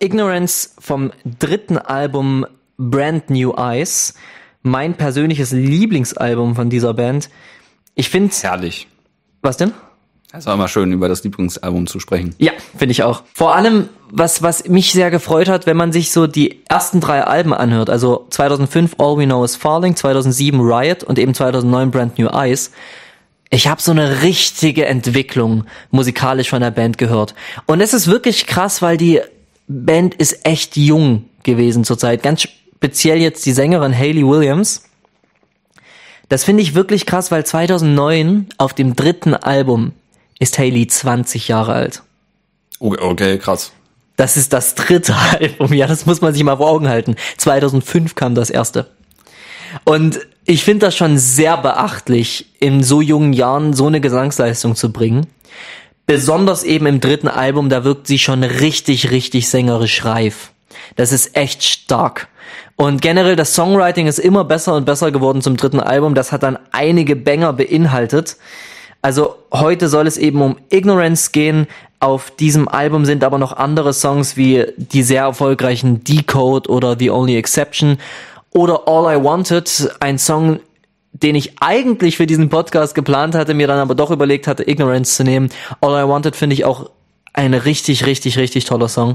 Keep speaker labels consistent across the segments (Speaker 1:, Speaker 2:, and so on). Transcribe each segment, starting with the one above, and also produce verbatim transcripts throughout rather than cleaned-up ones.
Speaker 1: Ignorance vom dritten Album Brand New Eyes. Mein persönliches Lieblingsalbum von dieser Band. Ich finde...
Speaker 2: Herrlich.
Speaker 1: Was denn?
Speaker 2: Es war immer schön, über das Lieblingsalbum zu sprechen.
Speaker 1: Ja, finde ich auch. Vor allem, was was mich sehr gefreut hat, wenn man sich so die ersten drei Alben anhört, also zweitausendfünf All We Know Is Falling, zweitausendsieben Riot und eben zweitausendneun Brand New Eyes. Ich habe so eine richtige Entwicklung musikalisch von der Band gehört. Und es ist wirklich krass, weil die Band ist echt jung gewesen zur Zeit. Ganz speziell jetzt die Sängerin Hayley Williams. Das finde ich wirklich krass, weil zweitausendneun auf dem dritten Album ist Hayley zwanzig Jahre alt.
Speaker 2: Okay, okay, krass.
Speaker 1: Das ist das dritte Album, ja, das muss man sich mal vor Augen halten. zweitausendfünf kam das erste. Und ich finde das schon sehr beachtlich, in so jungen Jahren so eine Gesangsleistung zu bringen. Besonders eben im dritten Album, da wirkt sie schon richtig, richtig sängerisch reif. Das ist echt stark. Und generell, das Songwriting ist immer besser und besser geworden zum dritten Album. Das hat dann einige Banger beinhaltet. Also heute soll es eben um Ignorance gehen. Auf diesem Album sind aber noch andere Songs wie die sehr erfolgreichen Decode oder The Only Exception oder All I Wanted, ein Song, den ich eigentlich für diesen Podcast geplant hatte, mir dann aber doch überlegt hatte, Ignorance zu nehmen. All I Wanted finde ich auch ein richtig, richtig, richtig toller Song.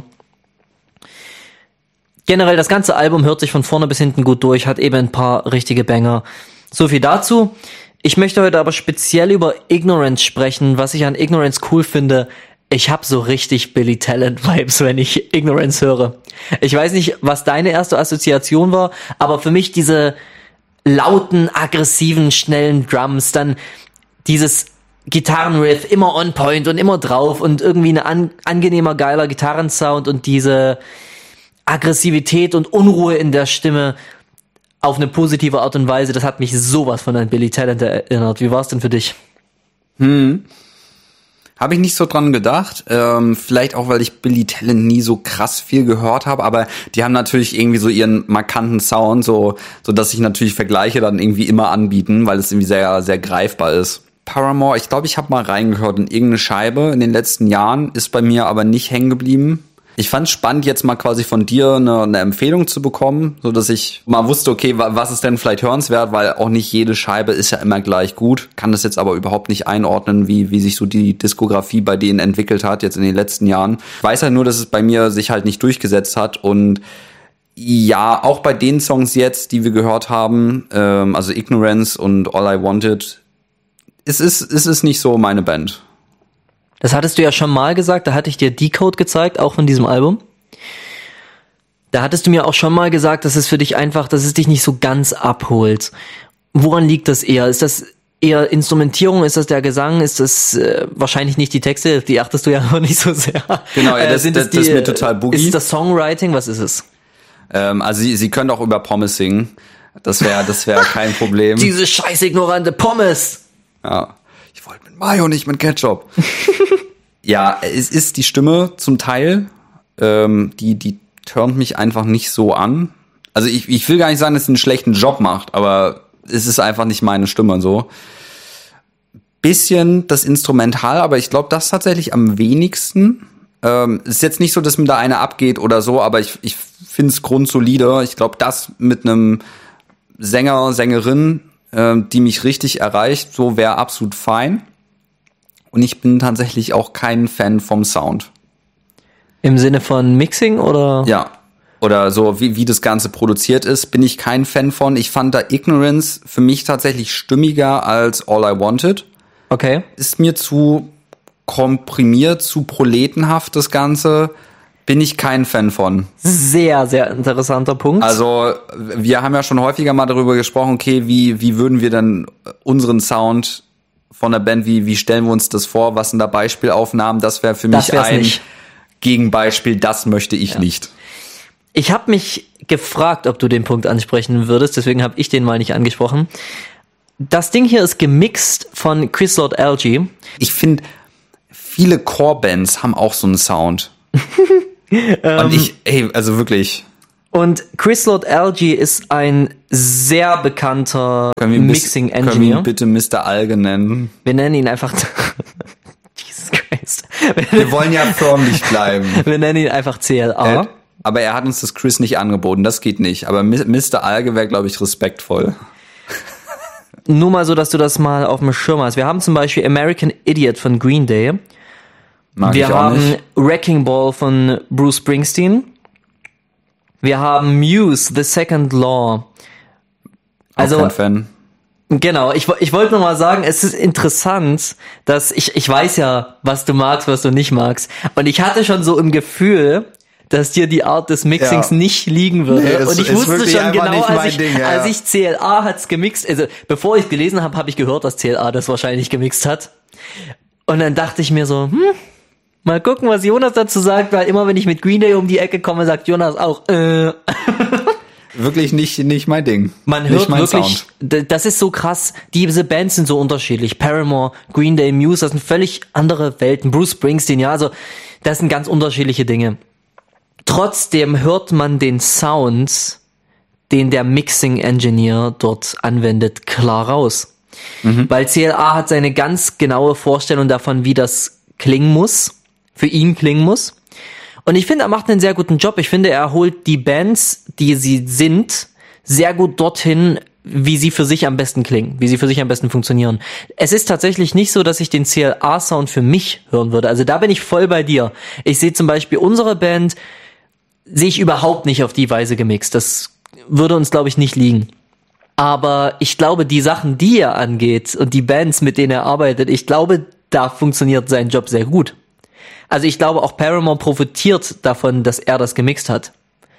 Speaker 1: Generell, das ganze Album hört sich von vorne bis hinten gut durch, hat eben ein paar richtige Banger. So viel dazu. Ich möchte heute aber speziell über Ignorance sprechen. Was ich an Ignorance cool finde, ich habe so richtig Billy Talent-Vibes, wenn ich Ignorance höre. Ich weiß nicht, was deine erste Assoziation war, aber für mich diese lauten, aggressiven, schnellen Drums, dann dieses Gitarrenriff immer on point und immer drauf und irgendwie ein an, angenehmer, geiler Gitarrensound und diese Aggressivität und Unruhe in der Stimme auf eine positive Art und Weise, das hat mich sowas von an Billy Talent erinnert. Wie war es denn für dich?
Speaker 2: Hm. Habe ich nicht so dran gedacht. Ähm, vielleicht auch, weil ich Billy Talent nie so krass viel gehört habe, aber die haben natürlich irgendwie so ihren markanten Sound, so, so dass sich natürlich Vergleiche dann irgendwie immer anbieten, weil es irgendwie sehr, sehr greifbar ist. Paramore, ich glaube, ich habe mal reingehört in irgendeine Scheibe in den letzten Jahren, ist bei mir aber nicht hängen geblieben. Ich fand es spannend, jetzt mal quasi von dir eine, eine Empfehlung zu bekommen, so dass ich mal wusste, okay, was ist denn vielleicht hörenswert, weil auch nicht jede Scheibe ist ja immer gleich gut. Kann das jetzt aber überhaupt nicht einordnen, wie wie sich so die Diskografie bei denen entwickelt hat jetzt in den letzten Jahren. Ich weiß halt nur, dass es bei mir sich halt nicht durchgesetzt hat und ja, auch bei den Songs jetzt, die wir gehört haben, ähm, also Ignorance und All I Wanted, es ist es ist nicht so meine Band.
Speaker 1: Das hattest du ja schon mal gesagt, da hatte ich dir Decode gezeigt, auch von diesem Album. Da hattest du mir auch schon mal gesagt, dass es für dich einfach, dass es dich nicht so ganz abholt. Woran liegt das eher? Ist das eher Instrumentierung? Ist das der Gesang? Ist das äh, wahrscheinlich nicht die Texte? Die achtest du ja noch nicht so sehr.
Speaker 2: Genau, ja, das, äh, das, die, das ist mir total boogie.
Speaker 1: Ist das Songwriting? Was ist es?
Speaker 2: Ähm, also sie, sie können auch über Pommes singen. Das wäre das wäre kein Problem.
Speaker 1: Diese scheiß ignorante Pommes!
Speaker 2: Ja. Ich wollte mit Mayo, nicht mit Ketchup. Ja, es ist die Stimme zum Teil, ähm, die die turnt mich einfach nicht so an. Also ich ich will gar nicht sagen, dass sie einen schlechten Job macht, aber es ist einfach nicht meine Stimme so. Bisschen das Instrumental, aber ich glaube, das tatsächlich am wenigsten. Ähm, ist jetzt nicht so, dass mir da einer abgeht oder so, aber ich ich finde es grundsolide. Ich glaube, das mit einem Sänger, Sängerin, die mich richtig erreicht, so wäre absolut fein. Und ich bin tatsächlich auch kein Fan vom Sound.
Speaker 1: Im Sinne von Mixing oder?
Speaker 2: Ja, oder so wie wie das Ganze produziert ist, bin ich kein Fan von. Ich fand da Ignorance für mich tatsächlich stimmiger als All I Wanted.
Speaker 1: Okay.
Speaker 2: Ist mir zu komprimiert, zu proletenhaft das Ganze. Bin ich kein Fan von.
Speaker 1: Sehr, sehr interessanter Punkt.
Speaker 2: Also wir haben ja schon häufiger mal darüber gesprochen, okay, wie wie würden wir denn unseren Sound von der Band, wie wie stellen wir uns das vor, was sind da Beispielaufnahmen? Das wäre für mich ein nicht. Gegenbeispiel, das möchte ich ja. nicht.
Speaker 1: Ich habe mich gefragt, ob du den Punkt ansprechen würdest, deswegen habe ich den mal nicht angesprochen. Das Ding hier ist gemixt von Chris Lord-Alge.
Speaker 2: Ich finde, viele Core-Bands haben auch so einen Sound. Und ich, ey, also wirklich.
Speaker 1: Und Chris Lord-Alge ist ein sehr bekannter Mixing-Engineer.
Speaker 2: Können wir ihn bitte Mister Alge nennen?
Speaker 1: Wir nennen ihn einfach... Jesus Christ.
Speaker 2: Wir wollen ja förmlich bleiben.
Speaker 1: Wir nennen ihn einfach C L A.
Speaker 2: Ed? Aber er hat uns das Chris nicht angeboten, das geht nicht. Aber Mister Alge wäre, glaube ich, respektvoll.
Speaker 1: Nur mal so, dass du das mal auf dem Schirm hast. Wir haben zum Beispiel American Idiot von Green Day.
Speaker 2: Mag
Speaker 1: Wir
Speaker 2: ich auch
Speaker 1: haben
Speaker 2: nicht.
Speaker 1: Wrecking Ball von Bruce Springsteen. Wir haben Muse, The Second Law. Also,
Speaker 2: auch kein Fan.
Speaker 1: Genau, ich, ich wollte nur mal sagen, es ist interessant, dass ich, ich weiß ja, was du magst, was du nicht magst. Und ich hatte schon so im Gefühl, dass dir die Art des Mixings
Speaker 2: Ja.
Speaker 1: nicht liegen würde.
Speaker 2: Nee, es
Speaker 1: und ich
Speaker 2: ist
Speaker 1: wusste
Speaker 2: wirklich
Speaker 1: schon
Speaker 2: einfach
Speaker 1: genau,
Speaker 2: nicht
Speaker 1: als
Speaker 2: mein
Speaker 1: ich,
Speaker 2: Ding, ja.
Speaker 1: als ich C L A hat's gemixt, also bevor ich es gelesen habe, habe ich gehört, dass C L A das wahrscheinlich gemixt hat. Und dann dachte ich mir so, hm, mal gucken, was Jonas dazu sagt, weil immer wenn ich mit Green Day um die Ecke komme, sagt Jonas auch, äh.
Speaker 2: Wirklich nicht, nicht mein Ding.
Speaker 1: Man
Speaker 2: nicht
Speaker 1: hört
Speaker 2: mein
Speaker 1: wirklich,
Speaker 2: Sound.
Speaker 1: d- das ist so krass, diese Bands sind so unterschiedlich. Paramore, Green Day, Muse, das sind völlig andere Welten. Bruce Springsteen, ja, also das sind ganz unterschiedliche Dinge. Trotzdem hört man den Sound, den der Mixing Engineer dort anwendet, klar raus. Mhm. Weil C L A hat seine ganz genaue Vorstellung davon, wie das klingen muss, für ihn klingen muss. Und ich finde, er macht einen sehr guten Job. Ich finde, er holt die Bands, die sie sind, sehr gut dorthin, wie sie für sich am besten klingen, wie sie für sich am besten funktionieren. Es ist tatsächlich nicht so, dass ich den C L A-Sound für mich hören würde. Also da bin ich voll bei dir. Ich sehe zum Beispiel unsere Band, sehe ich überhaupt nicht auf die Weise gemixt. Das würde uns, glaube ich, nicht liegen. Aber ich glaube, die Sachen, die er angeht und die Bands, mit denen er arbeitet, ich glaube, da funktioniert sein Job sehr gut. Also ich glaube, auch Paramore profitiert davon, dass er das gemixt hat.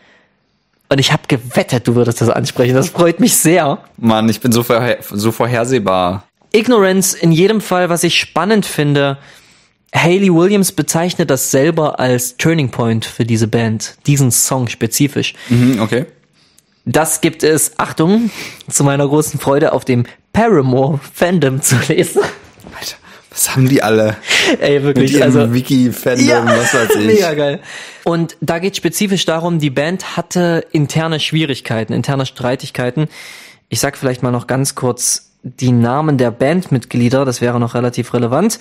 Speaker 1: Und ich habe gewettet, du würdest das ansprechen. Das freut mich sehr.
Speaker 2: Mann, ich bin so, vorher, so vorhersehbar.
Speaker 1: Ignorance in jedem Fall, was ich spannend finde, Hayley Williams bezeichnet das selber als Turning Point für diese Band, diesen Song spezifisch.
Speaker 2: Mhm, okay.
Speaker 1: Das gibt es, Achtung, zu meiner großen Freude auf dem Paramore Fandom zu lesen.
Speaker 2: Alter, was haben die alle?
Speaker 1: Ey, wirklich,
Speaker 2: mit ihrem
Speaker 1: also
Speaker 2: Wiki-Fandom,
Speaker 1: ja,
Speaker 2: was weiß ich.
Speaker 1: mega geil. Und da geht spezifisch darum, die Band hatte interne Schwierigkeiten, interne Streitigkeiten. Ich sag vielleicht mal noch ganz kurz die Namen der Bandmitglieder, das wäre noch relativ relevant.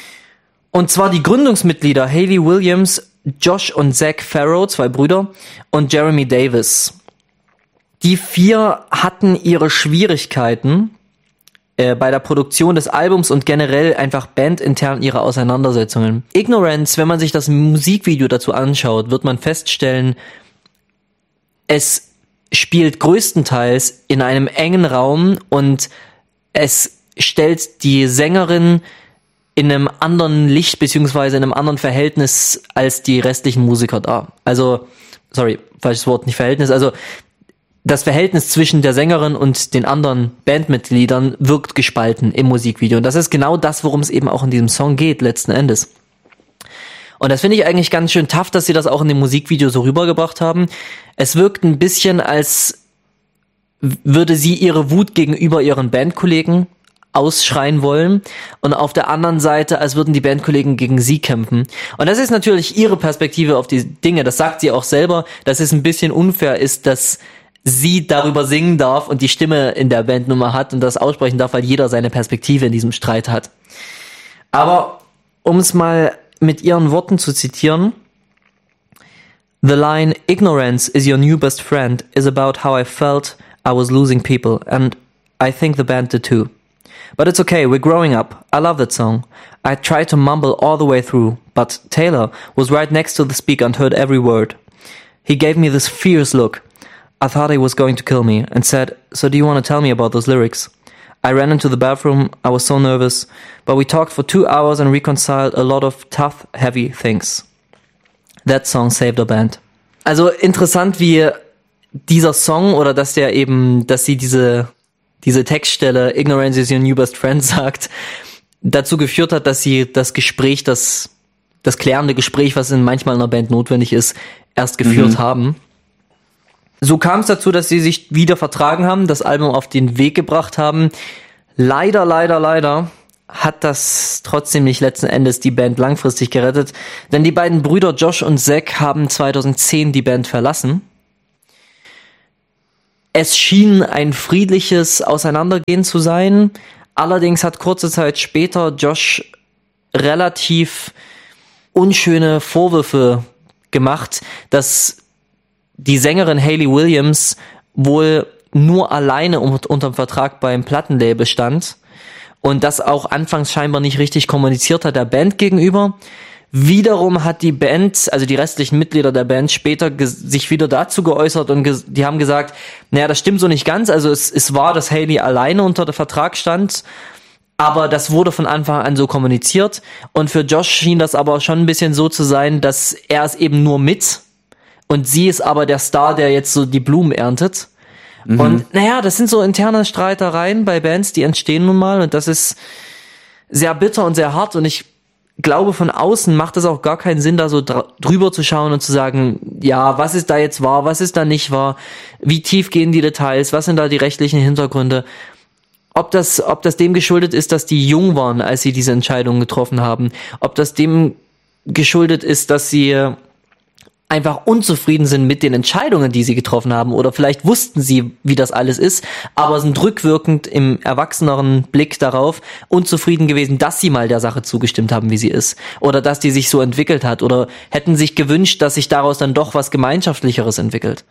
Speaker 1: Und zwar die Gründungsmitglieder Hayley Williams, Josh und Zach Farrow, zwei Brüder, und Jeremy Davis. Die vier hatten ihre Schwierigkeiten äh, bei der Produktion des Albums und generell einfach bandintern ihre Auseinandersetzungen. Ignorance, wenn man sich das Musikvideo dazu anschaut, wird man feststellen, es spielt größtenteils in einem engen Raum und es stellt die Sängerin in einem anderen Licht beziehungsweise in einem anderen Verhältnis als die restlichen Musiker dar. Also, sorry, falsches Wort, nicht Verhältnis, also das Verhältnis zwischen der Sängerin und den anderen Bandmitgliedern wirkt gespalten im Musikvideo. Und das ist genau das, worum es eben auch in diesem Song geht, letzten Endes. Und das finde ich eigentlich ganz schön tough, dass sie das auch in dem Musikvideo so rübergebracht haben. Es wirkt ein bisschen, als würde sie ihre Wut gegenüber ihren Bandkollegen ausschreien wollen und auf der anderen Seite, als würden die Bandkollegen gegen sie kämpfen. Und das ist natürlich ihre Perspektive auf die Dinge. Das sagt sie auch selber, dass es ein bisschen unfair ist, dass sie darüber singen darf und die Stimme in der Bandnummer hat und das aussprechen darf, weil jeder seine Perspektive in diesem Streit hat. Aber um es mal mit ihren Worten zu zitieren, the line "Ignorance is your new best friend" is about how I felt I was losing people, and I think the band did too. But it's okay, we're growing up. I love that song. I tried to mumble all the way through, but Taylor was right next to the speaker and heard every word. He gave me this fierce look. I thought he was going to kill me and said, "So do you want to tell me about those lyrics?" I ran into the bathroom, I was so nervous, but we talked for two hours and reconciled a lot of tough, heavy things. That song saved our band. Also interessant, wie dieser Song oder dass der eben, dass sie diese diese Textstelle "Ignorance is your new best friend" sagt, dazu geführt hat, dass sie das Gespräch, das das klärende Gespräch, was in manchmal in einer Band notwendig ist, erst geführt mhm. haben. So kam es dazu, dass sie sich wieder vertragen haben, das Album auf den Weg gebracht haben. Leider, leider, leider hat das trotzdem nicht letzten Endes die Band langfristig gerettet, denn die beiden Brüder Josh und Zach haben zweitausendzehn die Band verlassen. Es schien ein friedliches Auseinandergehen zu sein, allerdings hat kurze Zeit später Josh relativ unschöne Vorwürfe gemacht, dass die Sängerin Hayley Williams wohl nur alleine unter dem Vertrag beim Plattenlabel stand und das auch anfangs scheinbar nicht richtig kommuniziert hat der Band gegenüber. Wiederum hat die Band, also die restlichen Mitglieder der Band, später ge- sich wieder dazu geäußert und ge- die haben gesagt, naja, das stimmt so nicht ganz. Also es, es war, dass Hayley alleine unter dem Vertrag stand, aber das wurde von Anfang an so kommuniziert. Und für Josh schien das aber schon ein bisschen so zu sein, dass er es eben nur mit und sie ist aber der Star, der jetzt so die Blumen erntet. Mhm. Und naja, das sind so interne Streitereien bei Bands, die entstehen nun mal und das ist sehr bitter und sehr hart und ich glaube, von außen macht es auch gar keinen Sinn, da so dr- drüber zu schauen und zu sagen, ja, was ist da jetzt wahr, was ist da nicht wahr, wie tief gehen die Details, was sind da die rechtlichen Hintergründe, ob das, ob das dem geschuldet ist, dass die jung waren, als sie diese Entscheidung getroffen haben, ob das dem geschuldet ist, dass sie einfach unzufrieden sind mit den Entscheidungen, die sie getroffen haben oder vielleicht wussten sie, wie das alles ist, aber sind rückwirkend im erwachseneren Blick darauf unzufrieden gewesen, dass sie mal der Sache zugestimmt haben, wie sie ist oder dass die sich so entwickelt hat oder hätten sich gewünscht, dass sich daraus dann doch was Gemeinschaftlicheres entwickelt.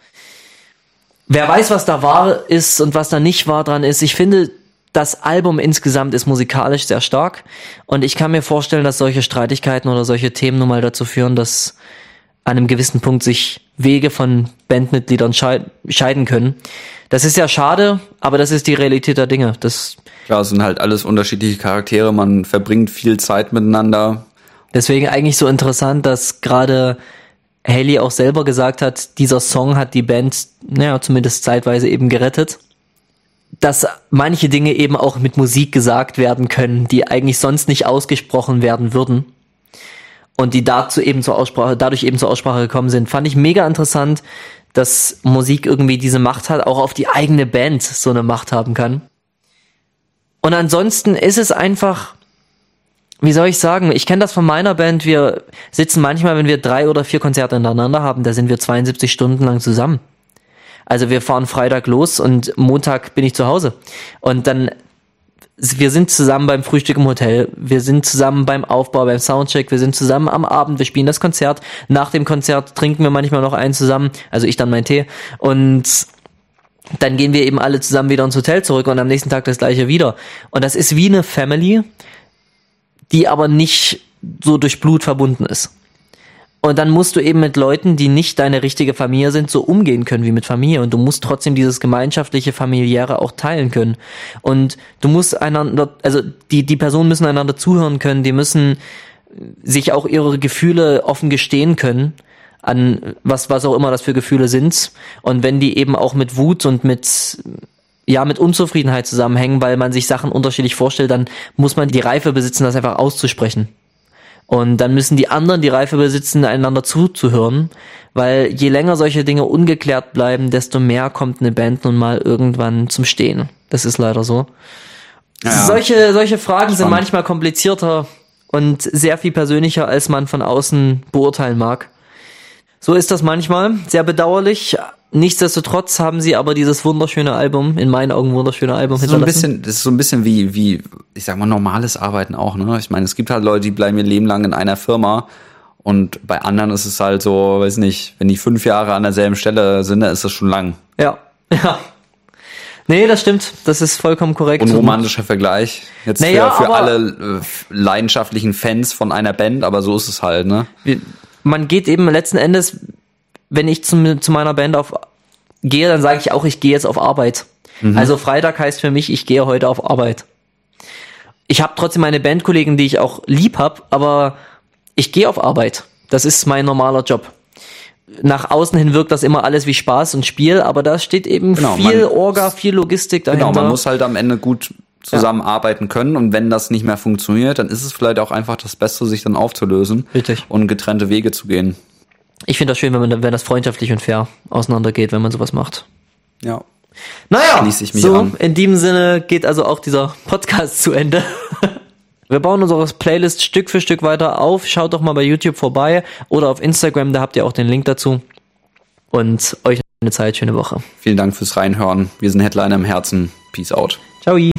Speaker 1: Wer weiß, was da wahr ist und was da nicht wahr dran ist. Ich finde, das Album insgesamt ist musikalisch sehr stark und ich kann mir vorstellen, dass solche Streitigkeiten oder solche Themen nun mal dazu führen, dass an einem gewissen Punkt sich Wege von Bandmitgliedern scheiden können. Das ist ja schade, aber das ist die Realität der Dinge. Das
Speaker 2: Klar, es sind halt alles unterschiedliche Charaktere, man verbringt viel Zeit miteinander.
Speaker 1: Deswegen eigentlich so interessant, dass gerade Hayley auch selber gesagt hat, dieser Song hat die Band, naja, zumindest zeitweise eben gerettet. Dass manche Dinge eben auch mit Musik gesagt werden können, die eigentlich sonst nicht ausgesprochen werden würden. Und die dazu eben zur Aussprache, dadurch eben zur Aussprache gekommen sind, fand ich mega interessant, dass Musik irgendwie diese Macht hat, auch auf die eigene Band so eine Macht haben kann. Und ansonsten ist es einfach, wie soll ich sagen, ich kenne das von meiner Band, wir sitzen manchmal, wenn wir drei oder vier Konzerte hintereinander haben, da sind wir zweiundsiebzig Stunden lang zusammen. Also wir fahren Freitag los und Montag bin ich zu Hause. Und dann wir sind zusammen beim Frühstück im Hotel, wir sind zusammen beim Aufbau, beim Soundcheck, wir sind zusammen am Abend, wir spielen das Konzert, nach dem Konzert trinken wir manchmal noch einen zusammen, also ich dann meinen Tee und dann gehen wir eben alle zusammen wieder ins Hotel zurück und am nächsten Tag das gleiche wieder. Und das ist wie eine Family, die aber nicht so durch Blut verbunden ist. Und dann musst du eben mit Leuten, die nicht deine richtige Familie sind, so umgehen können wie mit Familie. Und du musst trotzdem dieses gemeinschaftliche, familiäre auch teilen können. Und du musst einander, also die, die Personen müssen einander zuhören können, die müssen sich auch ihre Gefühle offen gestehen können, an was, was auch immer das für Gefühle sind. Und wenn die eben auch mit Wut und mit, ja, mit Unzufriedenheit zusammenhängen, weil man sich Sachen unterschiedlich vorstellt, dann muss man die Reife besitzen, das einfach auszusprechen. Und dann müssen die anderen die Reife besitzen, einander zuzuhören, weil je länger solche Dinge ungeklärt bleiben, desto mehr kommt eine Band nun mal irgendwann zum Stehen. Das ist leider so. Ja, solche, solche Fragen spannend. Sind manchmal komplizierter und sehr viel persönlicher, als man von außen beurteilen mag. So ist das manchmal, sehr bedauerlich. Nichtsdestotrotz haben sie aber dieses wunderschöne Album, in meinen Augen wunderschöne Album
Speaker 2: hinterlassen. So ein bisschen, das ist so ein bisschen wie, wie, ich sag mal, normales Arbeiten auch, ne? Ich meine, es gibt halt Leute, die bleiben ihr Leben lang in einer Firma und bei anderen ist es halt so, weiß nicht, wenn die fünf Jahre an derselben Stelle sind, dann ist das schon lang.
Speaker 1: Ja, ja. Nee, das stimmt, das ist vollkommen korrekt.
Speaker 2: Unromantischer Vergleich. Jetzt
Speaker 1: naja,
Speaker 2: für, für alle äh, leidenschaftlichen Fans von einer Band, aber so ist es halt, ne?
Speaker 1: Man geht eben letzten Endes, wenn ich zu, zu meiner Band auf gehe, dann sage ich auch, ich gehe jetzt auf Arbeit. Mhm. Also Freitag heißt für mich, ich gehe heute auf Arbeit. Ich habe trotzdem meine Bandkollegen, die ich auch lieb hab, aber ich gehe auf Arbeit. Das ist mein normaler Job. Nach außen hin wirkt das immer alles wie Spaß und Spiel, aber da steht eben genau, viel man, Orga, viel Logistik dahinter.
Speaker 2: Genau, man muss halt am Ende gut zusammenarbeiten ja. können und wenn das nicht mehr funktioniert, dann ist es vielleicht auch einfach das Beste, sich dann aufzulösen.
Speaker 1: Richtig.
Speaker 2: Und getrennte Wege zu gehen.
Speaker 1: Ich finde das schön, wenn man, wenn das freundschaftlich und fair auseinandergeht, wenn man sowas macht.
Speaker 2: Ja.
Speaker 1: Naja,
Speaker 2: schließe ich mich
Speaker 1: so,
Speaker 2: an.
Speaker 1: In diesem Sinne geht also auch dieser Podcast zu Ende. Wir bauen unsere Playlist Stück für Stück weiter auf. Schaut doch mal bei YouTube vorbei oder auf Instagram, da habt ihr auch den Link dazu. Und euch eine Zeit, schöne Woche.
Speaker 2: Vielen Dank fürs Reinhören. Wir sind Headliner im Herzen. Peace out.
Speaker 1: Ciao.